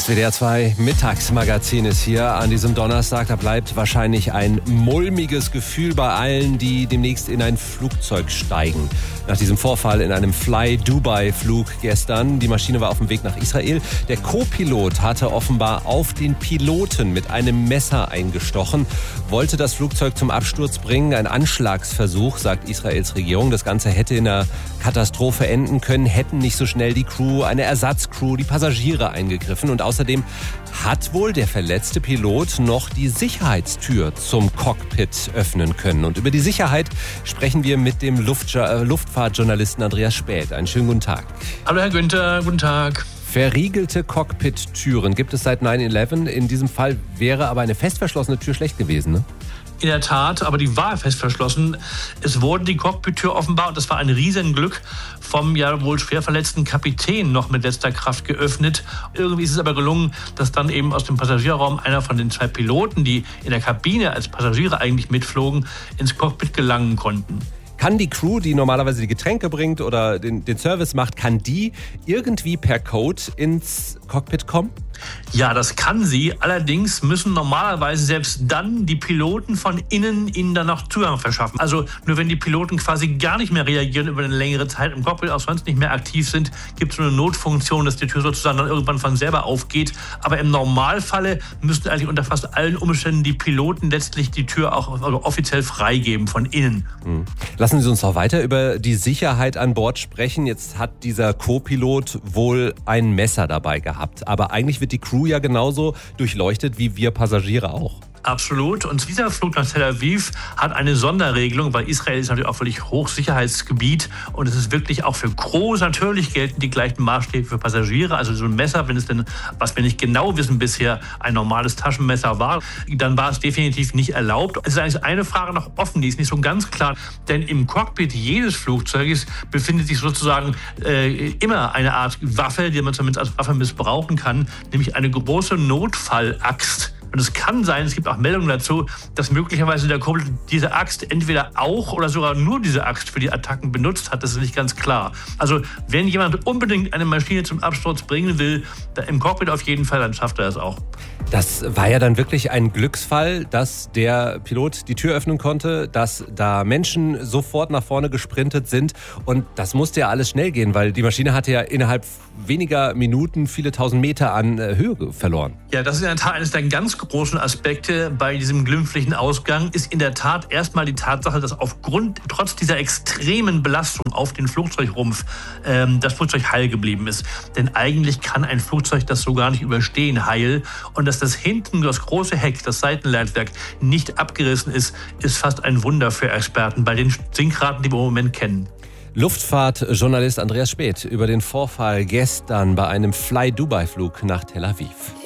WDR 2 Mittagsmagazin ist hier an diesem Donnerstag. Da bleibt wahrscheinlich ein mulmiges Gefühl bei allen, die demnächst in ein Flugzeug steigen. Nach diesem Vorfall in einem Fly-Dubai-Flug gestern. Die Maschine war auf dem Weg nach Israel. Der Co-Pilot hatte offenbar auf den Piloten mit einem Messer eingestochen, wollte das Flugzeug zum Absturz bringen. Ein Anschlagsversuch, sagt Israels Regierung. Das Ganze hätte in einer Katastrophe enden können, hätten nicht so schnell die Crew, eine Ersatzcrew, die Passagiere eingegriffen. Und außerdem hat wohl der verletzte Pilot noch die Sicherheitstür zum Cockpit öffnen können. Und über die Sicherheit sprechen wir mit dem Luftfahrtjournalisten Andreas Späth. Einen schönen guten Tag. Hallo Herr Günther, guten Tag. Verriegelte Cockpit-Türen gibt es seit 9/11. In diesem Fall wäre aber eine fest verschlossene Tür schlecht gewesen, ne? In der Tat, aber die war fest verschlossen. Es wurde die Cockpit-Tür offenbar, und das war ein Riesenglück, vom ja wohl schwer verletzten Kapitän noch mit letzter Kraft geöffnet. Irgendwie ist es aber gelungen, dass dann eben aus dem Passagierraum einer von den 2 Piloten, die in der Kabine als Passagiere eigentlich mitflogen, ins Cockpit gelangen konnten. Kann die Crew, die normalerweise die Getränke bringt oder den Service macht, kann die irgendwie per Code ins Cockpit kommen? Ja, das kann sie. Allerdings müssen normalerweise selbst dann die Piloten von innen ihnen dann noch Zugang verschaffen. Also nur wenn die Piloten quasi gar nicht mehr reagieren über eine längere Zeit im Cockpit, auch sonst nicht mehr aktiv sind, gibt es so eine Notfunktion, dass die Tür sozusagen dann irgendwann von selber aufgeht. Aber im Normalfalle müssten eigentlich unter fast allen Umständen die Piloten letztlich die Tür auch offiziell freigeben von innen. Lassen Sie uns noch weiter über die Sicherheit an Bord sprechen. Jetzt hat dieser Co-Pilot wohl ein Messer dabei gehabt. Aber eigentlich wird die Crew ja genauso durchleuchtet wie wir Passagiere auch. Absolut. Und dieser Flug nach Tel Aviv hat eine Sonderregelung, weil Israel ist natürlich auch völlig Hochsicherheitsgebiet. Und es ist wirklich auch für Crews natürlich gelten die gleichen Maßstäbe für Passagiere. Also so ein Messer, wenn es denn, was wir nicht genau wissen bisher, ein normales Taschenmesser war, dann war es definitiv nicht erlaubt. Es ist eigentlich eine Frage noch offen, die ist nicht so ganz klar. Denn im Cockpit jedes Flugzeuges befindet sich sozusagen immer eine Art Waffe, die man zumindest als Waffe missbrauchen kann, nämlich eine große Notfallaxt. Und es kann sein, es gibt auch Meldungen dazu, dass möglicherweise der Co-Pilot diese Axt entweder auch oder sogar nur diese Axt für die Attacken benutzt hat. Das ist nicht ganz klar. Also wenn jemand unbedingt eine Maschine zum Absturz bringen will, im Cockpit auf jeden Fall, dann schafft er es auch. Das war ja dann wirklich ein Glücksfall, dass der Pilot die Tür öffnen konnte, dass da Menschen sofort nach vorne gesprintet sind. Und das musste ja alles schnell gehen, weil die Maschine hatte ja innerhalb weniger Minuten viele tausend Meter an Höhe verloren. Ja, das ist in der Tat eines der ganz großen Aspekte bei diesem glimpflichen Ausgang, ist in der Tat erstmal die Tatsache, dass trotz dieser extremen Belastung auf den Flugzeugrumpf das Flugzeug heil geblieben ist. Denn eigentlich kann ein Flugzeug das so gar nicht überstehen, heil. Und dass das hinten, das große Heck, das Seitenleitwerk nicht abgerissen ist, ist fast ein Wunder für Experten bei den Sinkraten, die wir im Moment kennen. Luftfahrtjournalist Andreas Späth über den Vorfall gestern bei einem Fly-Dubai-Flug nach Tel Aviv.